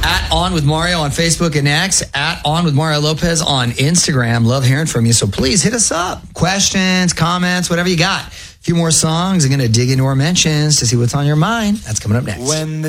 At On With Mario on Facebook and X. At On With Mario Lopez on Instagram. Love hearing from you. So please hit us up. Questions, comments, whatever you got. A few more songs. I'm going to dig into our mentions to see what's on your mind. That's coming up next.